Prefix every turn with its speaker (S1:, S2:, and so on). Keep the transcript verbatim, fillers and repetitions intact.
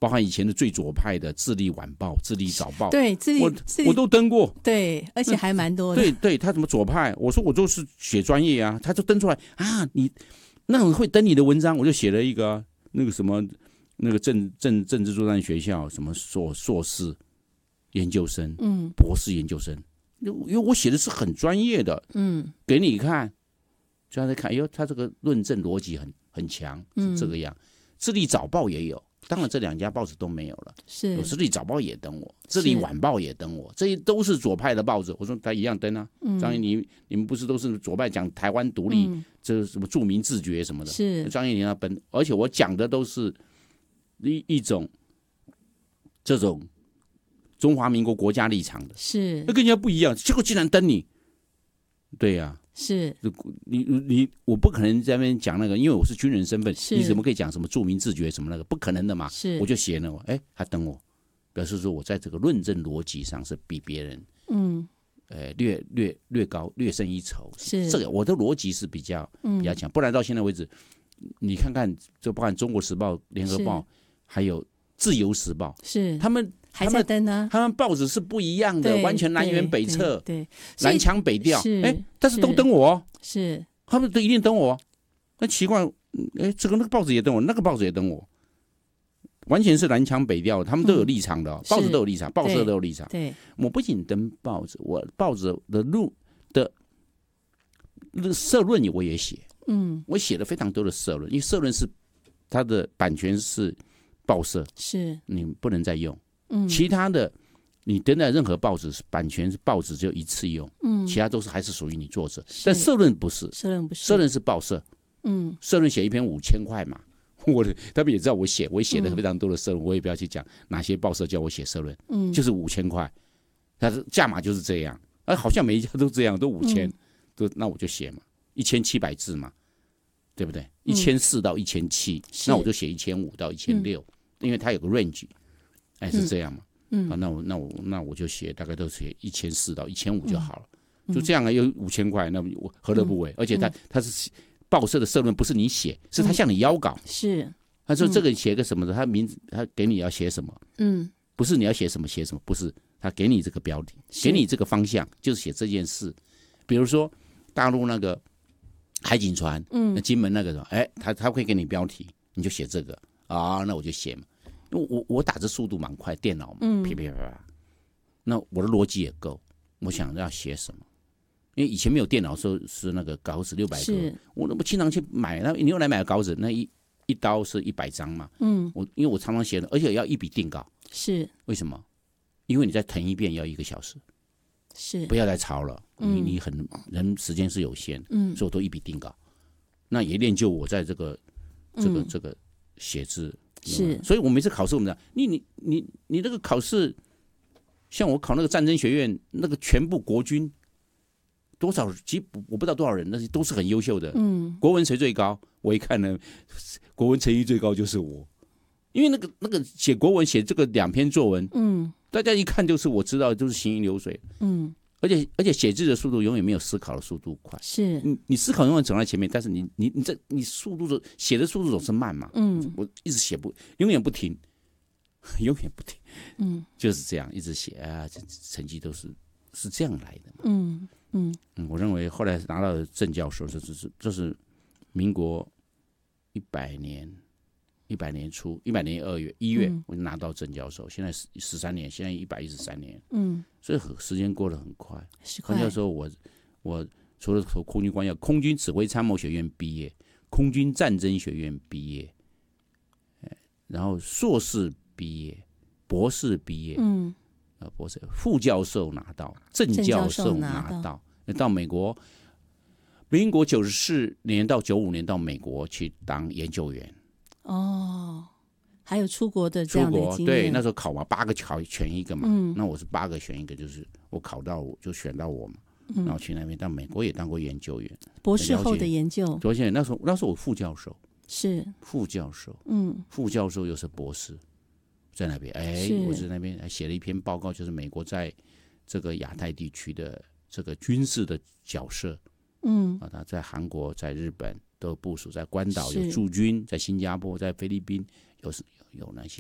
S1: 包含以前的最左派的《智利晚报》《智利早报》，
S2: 对，智利
S1: 我我都登过，
S2: 对，而且还蛮多的。
S1: 对对，他怎么左派？我说我就是写专业啊，他就登出来啊，你那种会登你的文章，我就写了一个、啊、那个什么那个政政政治作战学校什么硕硕士研究生，嗯，博士研究生，因为我写的是很专业的，嗯，给你看，就他在看，哎呦，他这个论证逻辑很很强，是这个样。嗯、智利早报也有。当然，这两家报纸都没有了。是，有智利早报也登我，智利晚报也登我，这些都是左派的报纸。我说他一样登啊。嗯、张毅，你你们不是都是左派讲台湾独立，嗯、这什么著名自觉什么的？是，张毅你要登，而且我讲的都是一一种这种中华民国国家立场的，是，那跟人家不一样。结果竟然登你，对呀、啊。是你你我不可能在那边讲那个，因为我是军人身份，你怎么可以讲什么著名自觉什么那个？不可能的嘛。是，我就写了，哎，他登我，表示说我在这个论证逻辑上是比别人，嗯，呃，略略略高，略胜一筹。是这个，我的逻辑是比较比较强，不然到现在为止，你看看，就包含《中国时报》、《联合报》，还有《自由时报》，是他们。
S2: 还在登呢，
S1: 他们报纸是不一样的，完全南辕北辙，对，南腔北调，哎，但是都登我，是，他们都一定登我，那奇怪，哎，这个那个报纸也登我，那个报纸也登我，完全是南腔北调，他们都有立场的、哦嗯，报纸都有立场，报社都有立场，对，我不仅登报纸，我报纸的路的社论我也写，嗯，我写了非常多的社论，因为社论是它的版权是报社，是，你不能再用。其他的，你登在任何报纸，版权是报纸只有一次用，嗯，其他都是还是属于你作者。但社论不是，社论不是，社论是报社，嗯，社论写一篇五千块嘛，我他们也知道我写，我也写了非常多的社论，我也不要去讲哪些报社叫我写社论，嗯，就是五千块，它的价码就是这样，啊，好像每一家都这样，都五千，都那我就写嘛，一千七百字嘛，对不对？一千四到一千七，那我就写一千五到一千六，因为它有个 range。哎，是这样嘛？嗯，啊、那我那我那我就写，大概都写一千四到一千五就好了，嗯、就这样啊，有五千块，那我何乐不为？嗯、而且他他是报社的社论，不是你写，是他向你邀稿，嗯、是他说这个写个什么的，他名字他给你要写什么，嗯，不是你要写什么写什么，不是他给你这个标题，给你这个方向，就是写这件事。比如说大陆那个海警船，嗯，那金门那个，哎，他他会给你标题，你就写这个啊，那我就写嘛。我我打字速度蛮快，电脑嘛，嗯，噼噼啪啪，那我的逻辑也够。我想要写什么？因为以前没有电脑的时候是那个稿纸六百个，我那不经常去买，那你又来买稿纸，那一一刀是一百张嘛，嗯，我因为我常常写的，而且要一笔定稿，是为什么？因为你再誊一遍要一个小时，是不要再抄了，嗯、你你很人时间是有限，嗯，所以我都一笔定稿。那也练就我在这个这个、嗯、这个写字。是，所以我每次考试，我们讲你你你你那个考试，像我考那个战争学院，那个全部国军多少，其实我不知道多少人，但是都是很优秀的。嗯，国文谁最高？我一看呢，国文成绩最高就是我，因为那个那个写国文写这个两篇作文，嗯，大家一看就是我知道都是行云流水，嗯。而且而且写字的速度永远没有思考的速度快。是，你你思考永远走在前面，但是你你你这你速度写的速度总是慢嘛。嗯，我一直写不，永远不停，永远不停。嗯，就是这样一直写啊，成绩都是是这样来的嘛。嗯嗯嗯，我认为后来拿到正教授，这是这是民国一百年。一百年初，一百年二月一月，嗯、我就拿到正教授。现在十十三年，现在一百一十三年，嗯，所以时间过得很快。正教授我我除了空军官校，空军指挥参谋学院毕业，空军战争学院毕业，然后硕士毕业，博士毕业，嗯，呃，博士副教授拿到，正教授拿到，到, 到美国，民国九十四年到九五年到美国去当研究员。
S2: 哦，还有出国的这样的经验。
S1: 对，那时候考嘛，八个考选一个嘛，嗯、那我是八个选一个，就是我考到我就选到我嘛，嗯、然后去那边到美国也当过研究员，
S2: 博士后的研究。
S1: 而且那时候那时候我副教授
S2: 是
S1: 副教授，嗯，副教授又是博士，在那边，哎，我在那边还写了一篇报告，就是美国在这个亚太地区的这个军事的角色，嗯，啊，他在韩国，在日本。都部署在关岛有驻军，在新加坡、在菲律宾有有那些，